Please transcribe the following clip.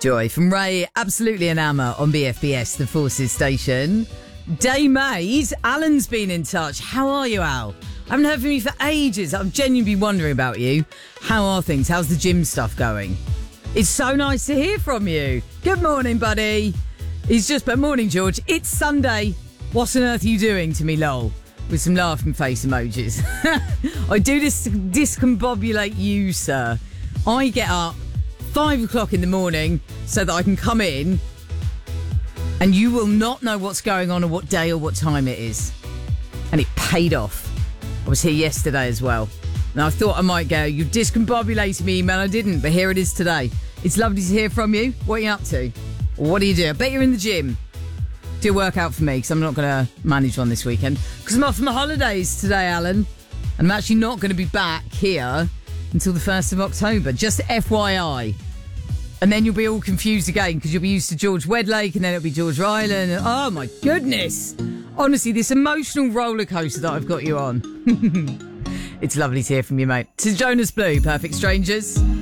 Joy from Ray, absolutely an Amma on BFBS, the Forces station. Day Mays, Alan's been in touch. How are you, Al? I haven't heard from you for ages. I'm genuinely wondering about you. How are things? How's the gym stuff going? It's so nice to hear from you. Good morning, buddy. He's just put, morning, George. It's Sunday. What on earth are you doing to me, lol? With some laughing face emojis. I do this to discombobulate you, sir. I get up 5 o'clock in the morning so that I can come in and you will not know what's going on or what day or what time it is. And it paid off. I was here yesterday as well. Now I thought I might go, you discombobulated me, email. I didn't, but here it is today. It's lovely to hear from you. What are you up to? Or what do you do? I bet you're in the gym. Do a workout for me because I'm not going to manage one this weekend. Because I'm off for my holidays today, Alan. And I'm actually not going to be back here until the 1st of October. Just FYI. And then you'll be all confused again because you'll be used to George Wedlake and then it'll be George Ryland. And, oh, my goodness. Honestly, this emotional roller coaster that I've got you on. It's lovely to hear from you, mate. To Jonas Blue, Perfect Strangers.